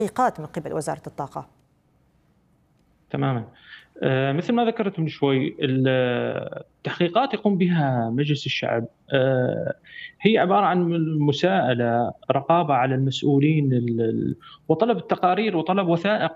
تحقيقات من قبل وزارة الطاقة؟ تمامًا. مثل ما ذكرت من شوي التحقيقات يقوم بها مجلس الشعب، هي عبارة عن مساءلة، رقابة على المسؤولين وطلب التقارير وطلب وثائق